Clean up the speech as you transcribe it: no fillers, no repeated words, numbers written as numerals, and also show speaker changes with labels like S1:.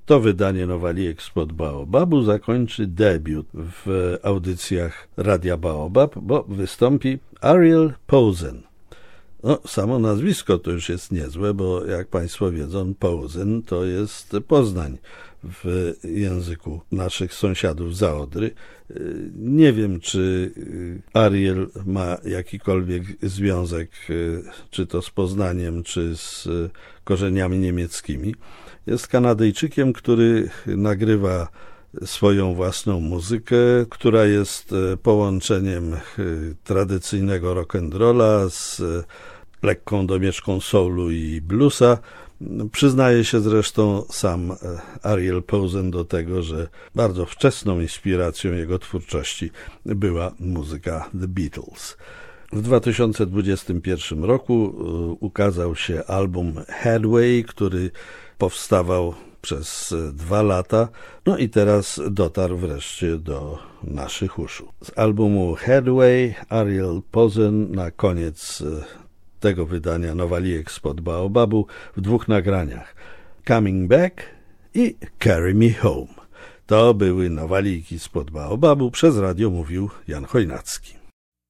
S1: To wydanie Nowalijek spod Baobabu zakończy debiut w audycjach Radia Baobab, bo wystąpi Ariel Posen. No, samo nazwisko to już jest niezłe, bo jak Państwo wiedzą, Posen to jest Poznań w języku naszych sąsiadów za Odry. Nie wiem, czy Ariel ma jakikolwiek związek, czy to z Poznaniem, czy z korzeniami niemieckimi. Jest Kanadyjczykiem, który nagrywa swoją własną muzykę, która jest połączeniem tradycyjnego rock'n'rolla z lekką domieszką soulu i bluesa. Przyznaje się zresztą sam Ariel Posen do tego, że bardzo wczesną inspiracją jego twórczości była muzyka The Beatles. W 2021 roku ukazał się album Headway, który powstawał przez 2 lata, no i teraz dotarł wreszcie do naszych uszu. Z albumu Headway Ariel Posen na koniec tego wydania Nowalijek spod Baobabu w 2 nagraniach: Coming Back i Carry Me Home. To były Nowalijki spod Baobabu, przez radio mówił Jan Chojnacki.